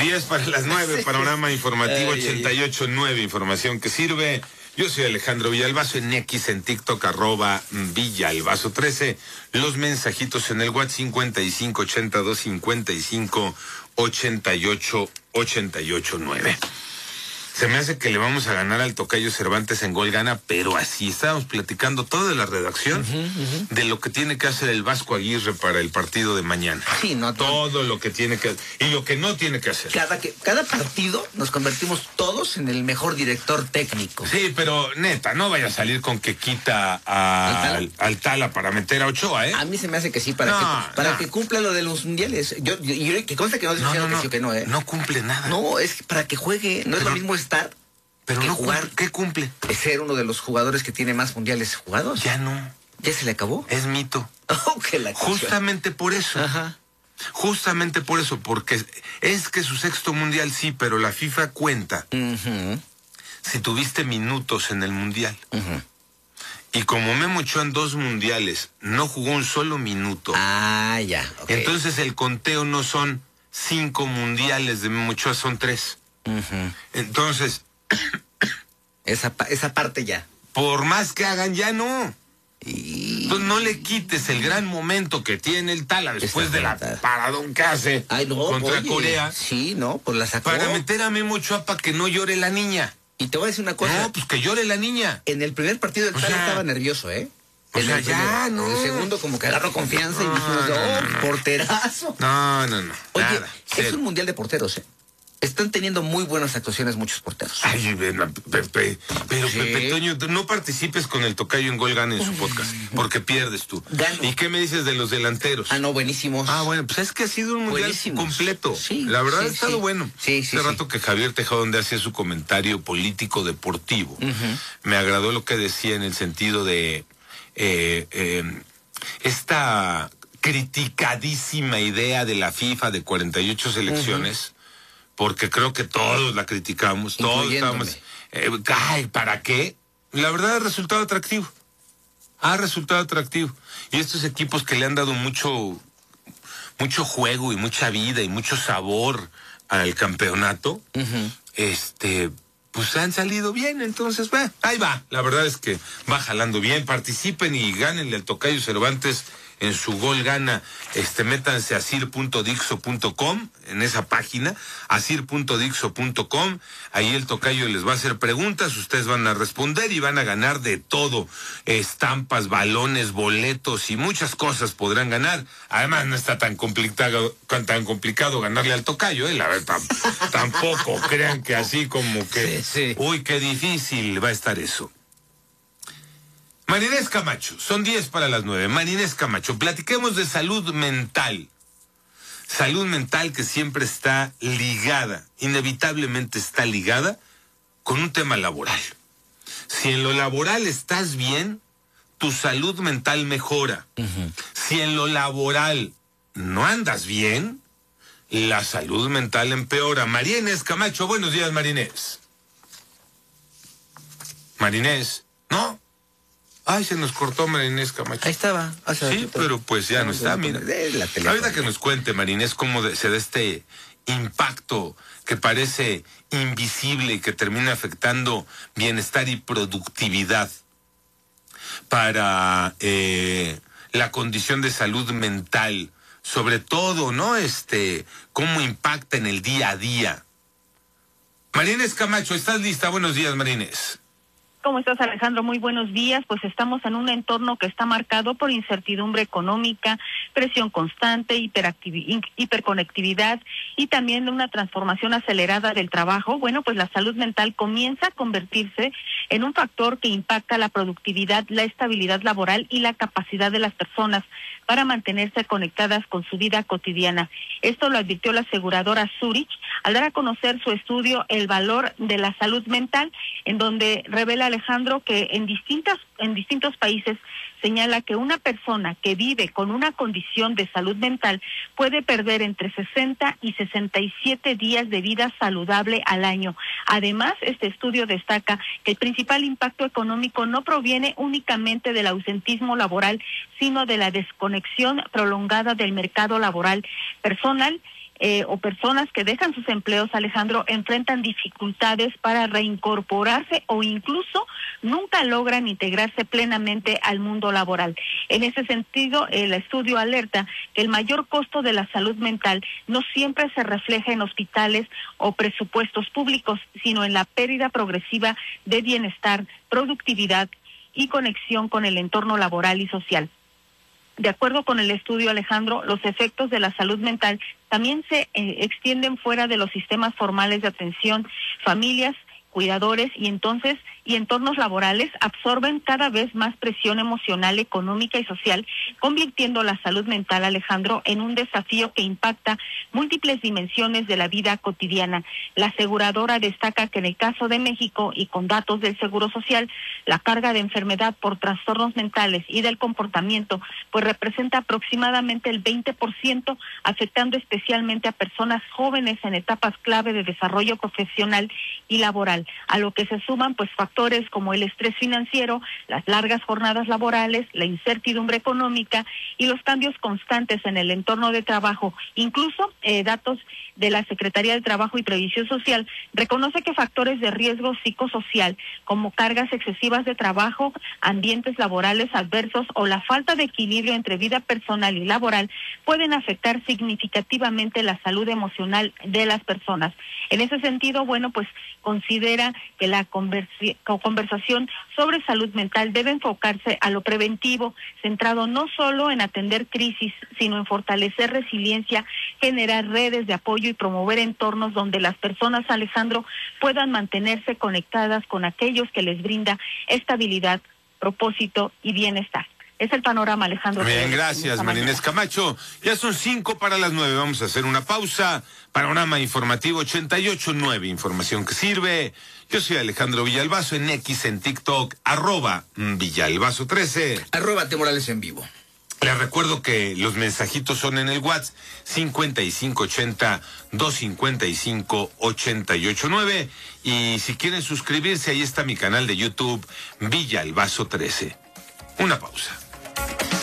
10 para las 9, panorama informativo 88.9, información que sirve. Yo soy Alejandro Villalbazo, en X, en TikTok, @Villalbazo13. Los mensajitos en el WhatsApp 5582558889. Se me hace que le vamos a ganar al tocayo Cervantes en gol gana, pero así estábamos platicando toda la redacción de lo que tiene que hacer el Vasco Aguirre para el partido de mañana. Sí, no, todo lo que tiene que y lo que no tiene que hacer. Cada partido nos convertimos todos en el mejor director técnico. Sí, pero neta, no vaya a salir con que quita al Tala para meter a Ochoa, ¿eh? A mí se me hace que sí, para que cumpla lo de los mundiales. Yo que conste que no estoy diciendo que sí o que no, ¿eh? No cumple nada. No, es para que juegue, no es lo mismo estar, pero que no jugar. ¿Qué cumple? Es ser uno de los jugadores que tiene más mundiales jugados. Ya no. ¿Ya se le acabó? Es mito. Oh, que la Justamente por eso. Ajá. Justamente por eso, porque es que su sexto mundial sí, pero la FIFA cuenta si tuviste minutos en el mundial. Y como Memo Ochoa en 2 mundiales no jugó un solo minuto. Ah, ya. Okay. Entonces el conteo no son 5 mundiales de Memo Ochoa, son 3. Entonces esa parte ya. Por más que hagan, ya no. Entonces no le quites el gran momento que tiene el Tala después de la paradón que hace contra Corea. Sí, no, pues la sacó. Para meter a Memo Ochoa para que no llore la niña. Y te voy a decir una cosa. No, pues que llore la niña. En el primer partido del Tala estaba nervioso, ¿eh? En el segundo como que agarró confianza y dijimos, porterazo. No. Oye, nada, es un mundial de porteros, ¿eh? Están teniendo muy buenas actuaciones muchos porteros. Ay, Pepe, pero sí. Pepe Toño, no participes con el tocayo en Gol Gana en su podcast, porque pierdes tú. Gano. ¿Y qué me dices de los delanteros? No, buenísimos. Bueno, pues es que ha sido un mundial completo. Sí, la verdad ha estado bueno. Hace rato que Javier Tejado, donde hacía su comentario político deportivo, me agradó lo que decía en el sentido de esta criticadísima idea de la FIFA de 48 selecciones. Porque creo que todos la criticamos, todos estamos... ¿para qué? La verdad ha resultado atractivo. Y estos equipos que le han dado mucho juego y mucha vida y mucho sabor al campeonato, pues han salido bien. Entonces, ahí va. La verdad es que va jalando bien. Participen y gánenle al tocayo Cervantes en su Gol Gana. Métanse a sir.dixo.com, en esa página, asir.dixo.com. Ahí el tocayo les va a hacer preguntas, ustedes van a responder y van a ganar de todo. Estampas, balones, boletos y muchas cosas podrán ganar. Además, no está tan complicado ganarle al tocayo, La verdad, tampoco crean que así como que... Sí. Uy, qué difícil va a estar eso. Marinés Camacho, son 10 para las 9. Marinés Camacho, platiquemos de salud mental. Salud mental que siempre está ligada, inevitablemente está ligada con un tema laboral. Si en lo laboral estás bien, tu salud mental mejora. Si en lo laboral no andas bien, la salud mental empeora. María Inés Camacho, buenos días, Marinés. Marinés, ¿no? Ay, se nos cortó Marinés Camacho. Ahí estaba. Sí, pero pues ya no está, mira. Ahorita que nos cuente, Marinés, cómo se da este impacto que parece invisible y que termina afectando bienestar y productividad para la condición de salud mental. Sobre todo, ¿no? Cómo impacta en el día a día. Marinés Camacho, ¿estás lista? Buenos días, Marinés. ¿Cómo estás, Alejandro? Muy buenos días. Pues estamos en un entorno que está marcado por incertidumbre económica, presión constante, hiperconectividad y también una transformación acelerada del trabajo. Bueno, pues la salud mental comienza a convertirse en un factor que impacta la productividad, la estabilidad laboral y la capacidad de las personas para mantenerse conectadas con su vida cotidiana. Esto lo advirtió la aseguradora Zurich al dar a conocer su estudio El valor de la salud mental, en donde revela, Alejandro, que en distintos países señala que una persona que vive con una condición de salud mental puede perder entre 60 y 67 días de vida saludable al año. Además, este estudio destaca que el principal impacto económico no proviene únicamente del ausentismo laboral, sino de la desconexión prolongada del mercado laboral personal o personas que dejan sus empleos, Alejandro, enfrentan dificultades para reincorporarse o incluso nunca logran integrarse plenamente al mundo laboral. En ese sentido, el estudio alerta que el mayor costo de la salud mental no siempre se refleja en hospitales o presupuestos públicos, sino en la pérdida progresiva de bienestar, productividad y conexión con el entorno laboral y social. De acuerdo con el estudio, Alejandro, los efectos de la salud mental también se extienden fuera de los sistemas formales de atención. Familias, cuidadores y entornos laborales absorben cada vez más presión emocional, económica y social, convirtiendo la salud mental, Alejandro, en un desafío que impacta múltiples dimensiones de la vida cotidiana. La aseguradora destaca que en el caso de México y con datos del Seguro Social, la carga de enfermedad por trastornos mentales y del comportamiento pues representa aproximadamente el 20%, afectando especialmente a personas jóvenes en etapas clave de desarrollo profesional y laboral, a lo que se suman pues factores como el estrés financiero, las largas jornadas laborales, la incertidumbre económica y los cambios constantes en el entorno de trabajo. Incluso datos de la Secretaría de Trabajo y Previsión Social reconoce que factores de riesgo psicosocial como cargas excesivas de trabajo, ambientes laborales adversos o la falta de equilibrio entre vida personal y laboral pueden afectar significativamente la salud emocional de las personas. En ese sentido, bueno, pues considera que la conversación sobre salud mental debe enfocarse a lo preventivo, centrado no solo en atender crisis, sino en fortalecer resiliencia, generar redes de apoyo y promover entornos donde las personas, Alejandro, puedan mantenerse conectadas con aquellos que les brinda estabilidad, propósito y bienestar. Es el panorama, Alejandro. Bien, gracias, María Inés Camacho. Ya son 5:05, vamos a hacer una pausa. Panorama informativo 88.9, información que sirve. Yo soy Alejandro Villalbazo en X, en TikTok, @Villalbazo13. @Temorales en vivo. Les recuerdo que los mensajitos son en el WhatsApp 5580-255-889. Y si quieren suscribirse, ahí está mi canal de YouTube, Villalbazo13. Una pausa.